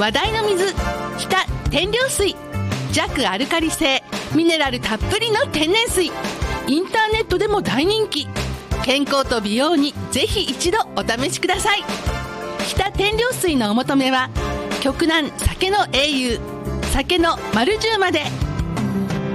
話題の水、日田天領水。弱アルカリ性、ミネラルたっぷりの天然水。インターネットでも大人気。健康と美容にぜひ一度お試しください。日田天領水のお求めは、極南酒の英雄、酒の丸10まで。